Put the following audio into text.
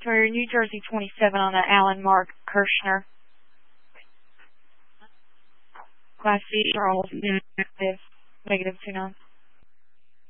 for New Jersey 27 on the Alan Mark Kirshner. Class C, Charles, negative 29.